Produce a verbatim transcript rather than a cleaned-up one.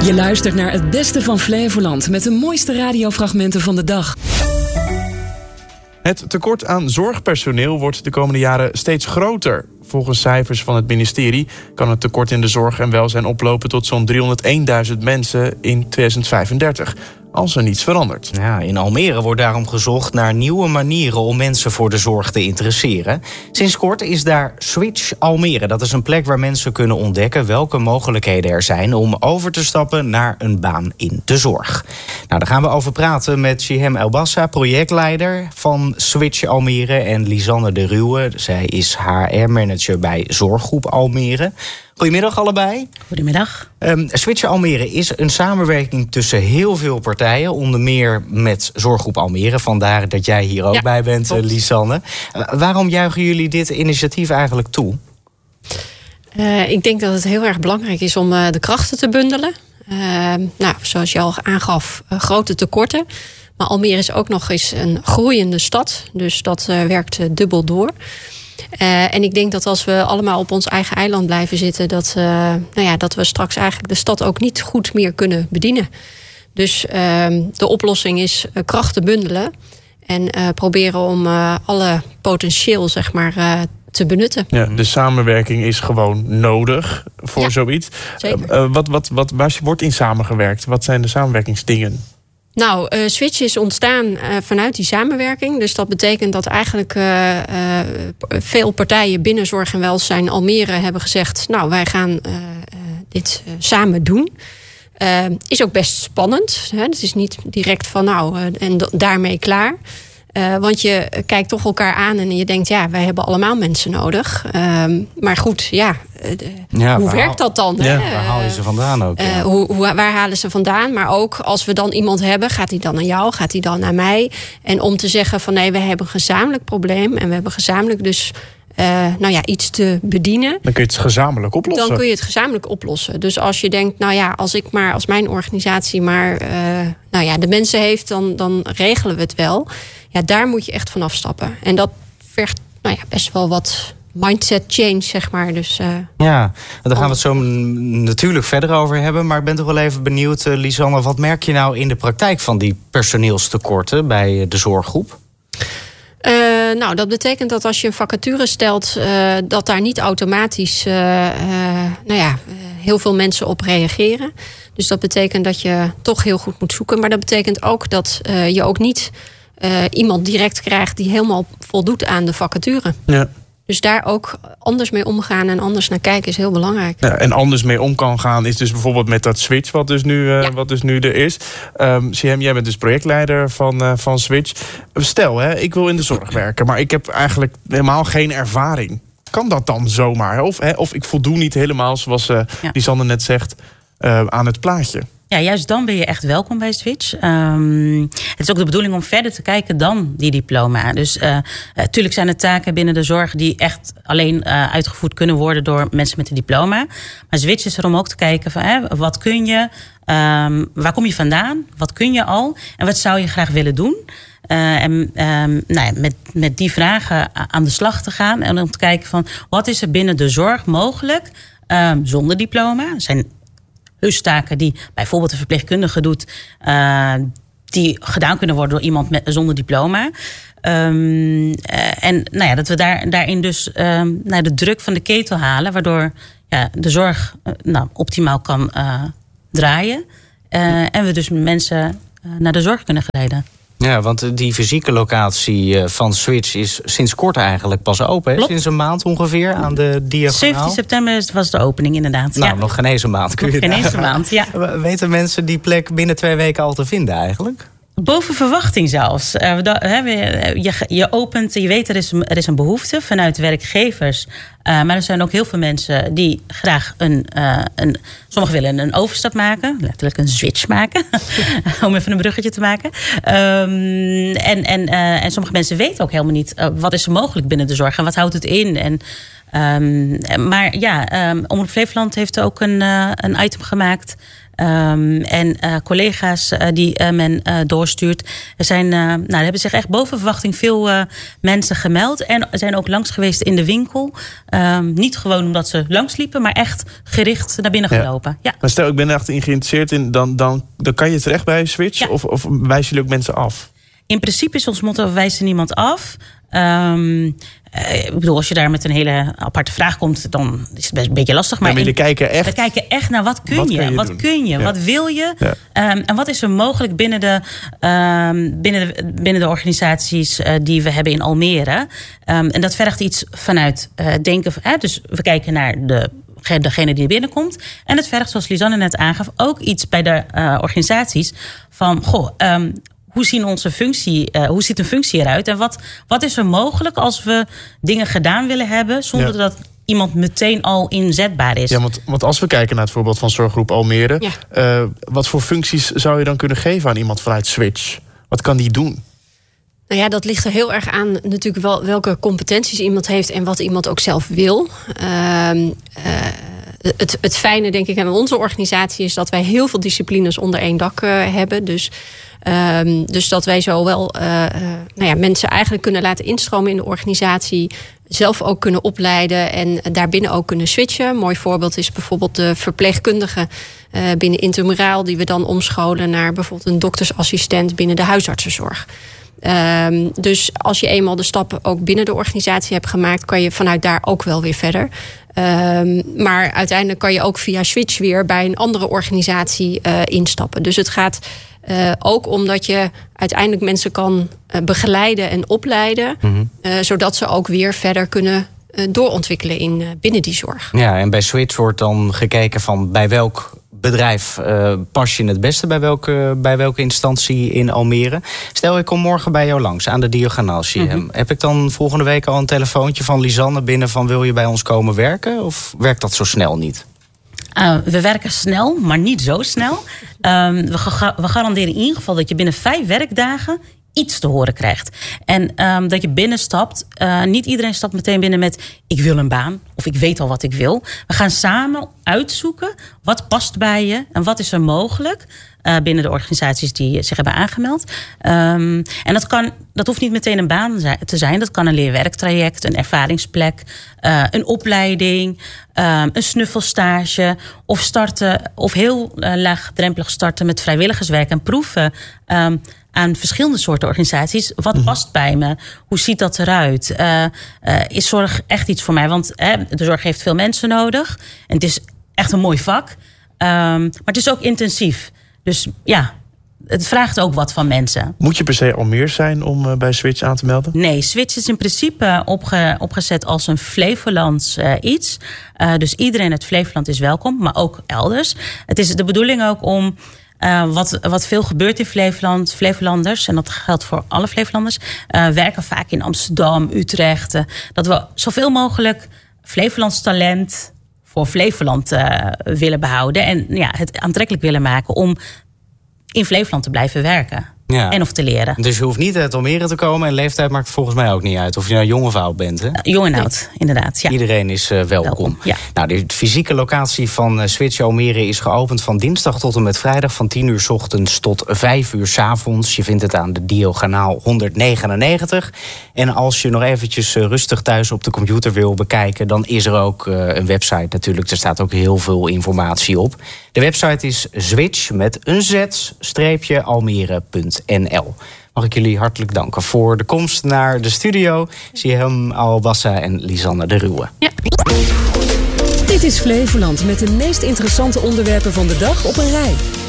Je luistert naar het beste van Flevoland met de mooiste radiofragmenten van de dag. Het tekort aan zorgpersoneel wordt de komende jaren steeds groter. Volgens cijfers van het ministerie kan het tekort in de zorg en welzijn oplopen tot zo'n driehonderdeenduizend mensen in tweeduizend vijfendertig. Als er niets verandert. Ja, in Almere wordt daarom gezocht naar nieuwe manieren om mensen voor de zorg te interesseren. Sinds kort is daar Switch Almere. Dat is een plek waar mensen kunnen ontdekken welke mogelijkheden er zijn om over te stappen naar een baan in de zorg. Nou, daar gaan we over praten met Shihem Elbassa, projectleider van Switch Almere, en Lisanne de Ruwe. Zij is H R-manager bij Zorggroep Almere. Goedemiddag allebei. Goedemiddag. Um, Switch Almere is een samenwerking tussen heel veel partijen, onder meer met Zorggroep Almere. Vandaar dat jij hier ook ja, bij bent, klopt. Lisanne. Uh, waarom juichen jullie dit initiatief eigenlijk toe? Uh, ik denk dat het heel erg belangrijk is om uh, de krachten te bundelen. Uh, nou, zoals je al aangaf, uh, grote tekorten. Maar Almere is ook nog eens een groeiende stad. Dus dat uh, werkt uh, dubbel door. Uh, en ik denk dat als we allemaal op ons eigen eiland blijven zitten, dat, uh, nou ja, dat we straks eigenlijk de stad ook niet goed meer kunnen bedienen. Dus uh, de oplossing is uh, krachten bundelen en uh, proberen om uh, alle potentieel, zeg maar, uh, te benutten. Ja, de samenwerking is gewoon nodig voor ja, zoiets. Zeker. Uh, wat, wat, wat, waar wordt in samengewerkt? Wat zijn de samenwerkingsdingen? Nou, uh, Switch is ontstaan uh, vanuit die samenwerking. Dus dat betekent dat eigenlijk uh, uh, veel partijen binnen Zorg en Welzijn Almere hebben gezegd, nou, wij gaan uh, uh, dit uh, samen doen. Uh, is ook best spannend. Hè? Het is niet direct van nou, uh, en d- daarmee klaar. Uh, want je kijkt toch elkaar aan en je denkt, ja, wij hebben allemaal mensen nodig. Uh, maar goed, ja, de, ja hoe werkt dat dan? Ja, hè? Waar haal je ze vandaan ook? Ja. Uh, hoe, hoe, waar halen ze vandaan? Maar ook als we dan iemand hebben, gaat die dan naar jou? Gaat die dan naar mij? En om te zeggen van nee, we hebben een gezamenlijk probleem en we hebben gezamenlijk dus Uh, nou ja, iets te bedienen. Dan kun je het gezamenlijk oplossen. Dan kun je het gezamenlijk oplossen. Dus als je denkt, nou ja, als ik maar, als mijn organisatie maar, uh, nou ja, de mensen heeft, dan, dan regelen we het wel. Ja, daar moet je echt van afstappen. En dat vergt, nou ja, best wel wat mindset change, zeg maar. Dus, uh, ja, daar gaan we het zo natuurlijk verder over hebben. Maar ik ben toch wel even benieuwd, uh, Lisanne, wat merk je nou in de praktijk van die personeelstekorten bij de zorggroep? Uh, nou, dat betekent dat als je een vacature stelt, uh, dat daar niet automatisch uh, uh, nou ja, uh, heel veel mensen op reageren. Dus dat betekent dat je toch heel goed moet zoeken. Maar dat betekent ook dat uh, je ook niet uh, iemand direct krijgt die helemaal voldoet aan de vacature. Ja. Dus daar ook anders mee omgaan en anders naar kijken is heel belangrijk. Ja, en anders mee om kan gaan is dus bijvoorbeeld met dat Switch wat dus nu, uh, ja. wat dus nu er is. Um, Shihem, jij bent dus projectleider van, uh, van Switch. Stel, hè, ik wil in de zorg werken, maar ik heb eigenlijk helemaal geen ervaring. Kan dat dan zomaar? Of, hè, of ik voldoe niet helemaal, zoals uh, ja. Lisanne net zegt, uh, aan het plaatje? Ja, juist dan ben je echt welkom bij Switch. Um, het is ook de bedoeling om verder te kijken dan die diploma. Dus uh, natuurlijk zijn er taken binnen de zorg die echt alleen uh, uitgevoerd kunnen worden door mensen met een diploma. Maar Switch is er om ook te kijken van, hè, wat kun je, um, waar kom je vandaan, wat kun je al en wat zou je graag willen doen? Uh, en um, nou ja, met, met die vragen aan de slag te gaan en om te kijken van wat is er binnen de zorg mogelijk um, zonder diploma. Er zijn hustaken die bijvoorbeeld een verpleegkundige doet, uh, die gedaan kunnen worden door iemand met, zonder diploma. Um, uh, en nou ja, dat we daar, daarin dus um, naar de druk van de ketel halen, waardoor ja, de zorg uh, nou, optimaal kan uh, draaien. Uh, en we dus mensen uh, naar de zorg kunnen geleiden. Ja, want die fysieke locatie van Switch is sinds kort eigenlijk pas open. Hè? Sinds een maand ongeveer aan de diagonaal. zeventien september was de opening inderdaad. Nou, ja. nog geen eens een maand. Kun je nog geen eens een maand, ja. Weten mensen die plek binnen twee weken al te vinden eigenlijk? Boven verwachting zelfs. Uh, je, je opent, je weet er is, er is een behoefte vanuit werkgevers. Uh, maar er zijn ook heel veel mensen die graag een... Uh, een sommigen willen een overstap maken. Letterlijk een switch maken. Om even een bruggetje te maken. Um, en, en, uh, en sommige mensen weten ook helemaal niet... Uh, wat is er mogelijk binnen de zorg en wat houdt het in? En Um, maar ja, um, Omroep Flevoland heeft ook een, uh, een item gemaakt. Um, en uh, collega's uh, die uh, men uh, doorstuurt. Er zijn, uh, nou, er hebben zich echt boven verwachting veel uh, mensen gemeld. En er zijn ook langs geweest in de winkel. Um, niet gewoon omdat ze langs liepen, maar echt gericht naar binnen gelopen. Ja. Ja. Maar stel, ik ben er echt in geïnteresseerd in, dan, dan, dan kan je terecht bij Switch? Ja. Of, of wijzen jullie ook mensen af? In principe is ons motto, we wijzen niemand af. Um, Uh, ik bedoel, als je daar met een hele aparte vraag komt, dan is het best een beetje lastig. Maar, ja, maar jullie kijken echt. We kijken echt naar wat kun wat je, kun je wat doen? kun je, ja. wat wil je, ja. um, en wat is er mogelijk binnen de, um, binnen de, binnen de organisaties uh, die we hebben in Almere. Um, en dat vergt iets vanuit uh, denken. Uh, dus we kijken naar de. degene die er binnenkomt. En het vergt, zoals Lisanne net aangaf, ook iets bij de uh, organisaties van, goh, um, hoe zien onze functie, uh, hoe ziet een functie eruit? En wat, wat is er mogelijk als we dingen gedaan willen hebben, zonder ja. dat iemand meteen al inzetbaar is? Ja, want, want als we kijken naar het voorbeeld van Zorggroep Almere, ja. uh, wat voor functies zou je dan kunnen geven aan iemand vanuit Switch? Wat kan die doen? Nou ja, dat ligt er heel erg aan natuurlijk wel welke competenties iemand heeft en wat iemand ook zelf wil. Uh, uh, het, het fijne, denk ik, aan onze organisatie is dat wij heel veel disciplines onder één dak uh, hebben. Dus, uh, dus dat wij zowel uh, uh, nou ja, mensen eigenlijk kunnen laten instromen in de organisatie, zelf ook kunnen opleiden en daarbinnen ook kunnen switchen. Een mooi voorbeeld is bijvoorbeeld de verpleegkundige uh, binnen Intramuraal, die we dan omscholen naar bijvoorbeeld een doktersassistent binnen de huisartsenzorg. Um, dus als je eenmaal de stappen ook binnen de organisatie hebt gemaakt, kan je vanuit daar ook wel weer verder. Um, maar uiteindelijk kan je ook via Switch weer bij een andere organisatie uh, instappen. Dus het gaat uh, ook om dat je uiteindelijk mensen kan uh, begeleiden en opleiden, mm-hmm. uh, zodat ze ook weer verder kunnen uh, doorontwikkelen in, uh, binnen die zorg. Ja, en bij Switch wordt dan gekeken van bij welk bedrijf uh, pas je het beste bij welke, bij welke instantie in Almere. Stel, ik kom morgen bij jou langs aan de Diagonaal. Mm-hmm. Heb ik dan volgende week al een telefoontje van Lisanne binnen van wil je bij ons komen werken? Of werkt dat zo snel niet? Uh, we werken snel, maar niet zo snel. Um, we, ga- we garanderen in ieder geval dat je binnen vijf werkdagen iets te horen krijgt. En um, dat je binnenstapt. Uh, niet iedereen stapt meteen binnen met ik wil een baan of ik weet al wat ik wil. We gaan samen uitzoeken wat past bij je en wat is er mogelijk uh, binnen de organisaties die zich hebben aangemeld. Um, en dat, kan, dat hoeft niet meteen een baan te zijn. Dat kan een leerwerktraject, een ervaringsplek, uh, een opleiding, um, een snuffelstage of starten of heel uh, laagdrempelig starten met vrijwilligerswerk en proeven. Um, aan verschillende soorten organisaties. Wat mm-hmm. past bij me? Hoe ziet dat eruit? Uh, uh, is zorg echt iets voor mij? Want uh, de zorg heeft veel mensen nodig. En het is echt een mooi vak. Um, maar het is ook intensief. Dus ja, het vraagt ook wat van mensen. Moet je per se Almere zijn om uh, bij Switch aan te melden? Nee, Switch is in principe opge, opgezet als een Flevolands uh, iets. Uh, dus iedereen uit Flevoland is welkom, maar ook elders. Het is de bedoeling ook om Uh, wat, wat veel gebeurt in Flevoland, Flevolanders, en dat geldt voor alle Flevolanders, uh, werken vaak in Amsterdam, Utrecht. Uh, dat we zoveel mogelijk Flevolands talent voor Flevoland uh, willen behouden. En ja, het aantrekkelijk willen maken om in Flevoland te blijven werken. Ja. En of te leren. Dus je hoeft niet uit Almere te komen. En leeftijd maakt volgens mij ook niet uit. Of je nou jong of oud bent. Hè? Uh, jong en oud, inderdaad. Ja. Iedereen is uh, welkom. welkom ja. Nou, de fysieke locatie van uh, Switch Almere is geopend van dinsdag tot en met vrijdag. Van tien uur 's ochtends tot vijf uur 's avonds. Je vindt het aan de Diagonaal honderdnegenennegentig. En als je nog eventjes uh, rustig thuis op de computer wil bekijken, dan is er ook uh, een website natuurlijk. Er staat ook heel veel informatie op. De website is switch met een z streepje almere punt n l. Mag ik jullie hartelijk danken voor de komst naar de studio. Sihem Al-Bassa en Lisanne de Ruwe. Ja. Dit is Flevoland met de meest interessante onderwerpen van de dag op een rij.